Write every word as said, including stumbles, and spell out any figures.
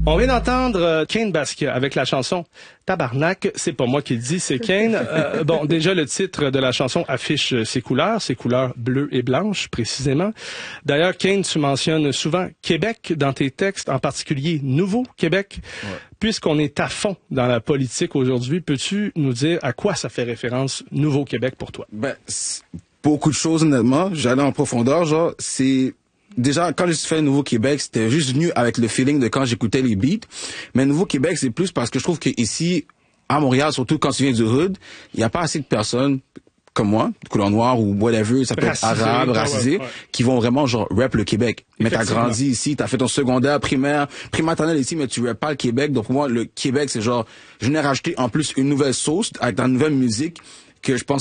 On vient d'entendre euh, Kane Baskia avec la chanson Tabarnak. C'est pas moi qui le dis, c'est Kane. Euh, bon, déjà, le titre de la chanson affiche euh, ses couleurs, ses couleurs bleues et blanches, précisément. D'ailleurs, Kane, tu mentionnes souvent Québec dans tes textes, en particulier Nouveau Québec. Ouais. Puisqu'on est à fond dans la politique aujourd'hui, peux-tu nous dire à quoi ça fait référence Nouveau Québec pour toi? Ben, beaucoup de choses, honnêtement. J'allais en profondeur, genre, c'est... Déjà, quand j'ai fait Nouveau Québec, c'était juste venu avec le feeling de quand j'écoutais les beats. Mais Nouveau Québec, c'est plus parce que je trouve que ici, à Montréal, surtout quand tu viens du hood, il n'y a pas assez de personnes comme moi, de couleur noire ou whatever, ça peut être arabe, racisé, ouais, ouais. qui vont vraiment genre rap le Québec. Mais t'as grandi ici, t'as fait ton secondaire, primaire, primaternelle ici, mais tu rap pas le Québec. Donc pour moi, le Québec, c'est genre, je n'ai rajouté en plus une nouvelle sauce avec ta nouvelle musique que je pense